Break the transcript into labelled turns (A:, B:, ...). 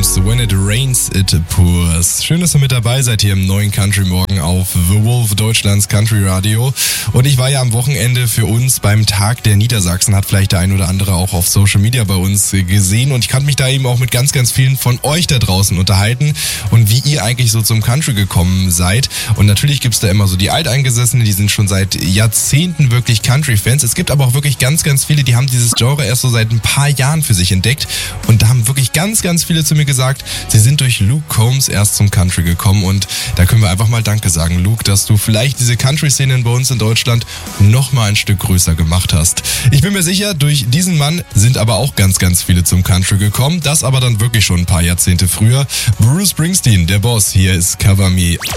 A: Waves, When It Rains, It Pours. Schön, dass ihr mit dabei seid hier im neuen Country Morgen auf The Wolf, Deutschlands Country Radio. Und ich war ja am Wochenende für uns beim Tag der Niedersachsen, hat vielleicht der ein oder andere auch auf Social Media bei uns gesehen. Und ich kann mich da eben auch mit ganz, ganz vielen von euch da draußen unterhalten und wie ihr eigentlich so zum Country gekommen seid. Und natürlich gibt's da immer so die Alteingesessenen, die sind schon seit Jahrzehnten wirklich Country-Fans. Es gibt aber auch wirklich ganz, ganz viele, die haben dieses Genre erst so seit ein paar Jahren für sich entdeckt. Und da haben wirklich ganz, ganz viele zu mir gesagt, sie sind durch Luke Combs erst zum Country gekommen. Und da können wir einfach mal Danke sagen, Luke, dass du vielleicht diese Country-Szenen bei uns in Deutschland noch mal ein Stück größer gemacht hast. Ich bin mir sicher, durch diesen Mann sind aber auch ganz, ganz viele zum Country gekommen. Das aber dann wirklich schon ein paar Jahrzehnte früher. Bruce Springsteen, der Boss, hier ist Cover Me.